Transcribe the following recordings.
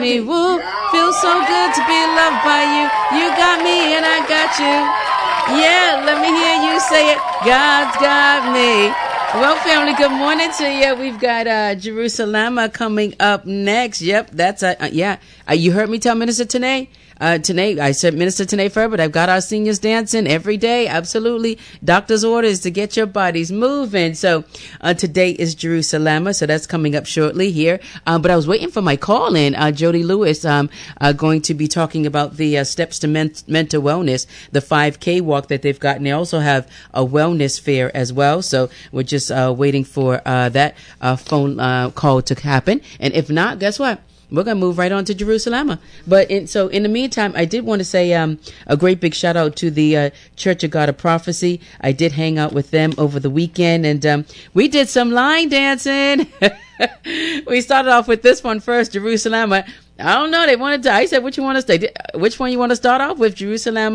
Me, woo, feels so good to be loved by you. You got me and I got you. Yeah, let me hear you say it. God's got me. Well, family, good morning to you. We've got Jerusalem coming up next. Yep, that's you heard me tell Minister Tanae. Tanae, I said Minister Tanae Fur, but I've got our seniors dancing every day. Absolutely. Doctor's orders to get your bodies moving. So today is Jerusalem, so that's coming up shortly here. But I was waiting for my call in. Jody Lewis going to be talking about the Steps to Mental Wellness, the 5K walk that they've got. And they also have a wellness fair as well. So we're just waiting for that phone call to happen. And if not, guess what? We're going to move right on to Jerusalem. But in the meantime, I did want to say a great big shout out to the Church of God of Prophecy. I did hang out with them over the weekend, and we did some line dancing. We started off with this one first, Jerusalem. I don't know. They wanted to. I said, which one you want to start off with? Jerusalem.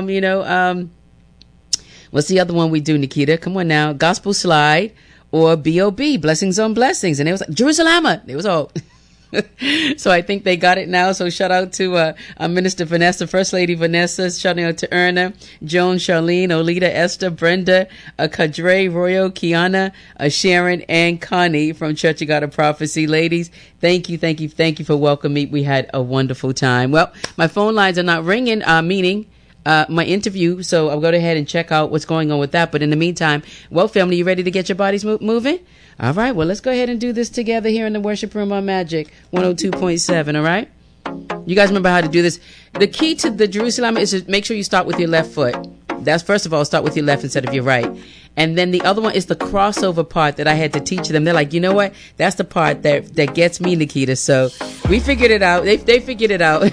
What's the other one we do, Nikita? Come on now. Gospel Slide or B.O.B. Blessings on Blessings. And it was like, Jerusalem. It was all... So I think they got it now. So shout out to Minister Vanessa, First Lady Vanessa, shout out to Erna, Joan, Charlene, Olita, Esther, Brenda, Kadre, Royal, Kiana, Sharon, and Connie from Church of God of Prophecy. Ladies, thank you for welcoming me. We had a wonderful time. Well, my phone lines are not ringing, meaning my interview, so I'll go ahead and check out what's going on with that. But in the meantime, well, family, you ready to get your bodies moving? All right, well, let's go ahead and do this together here in the worship room on Magic 102.7, all right? You guys remember how to do this. The key to the Jerusalem is to make sure you start with your left foot. That's first of all, start with your left instead of your right. And then the other one is the crossover part that I had to teach them. They're like, you know what? That's the part that gets me, Nikita. So we figured it out. They figured it out.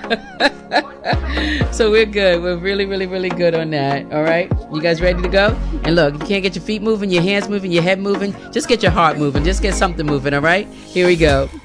So we're good. We're really, really, really good on that. All right. You guys ready to go? And look, you can't get your feet moving, your hands moving, your head moving. Just get your heart moving. Just get something moving. All right. Here we go.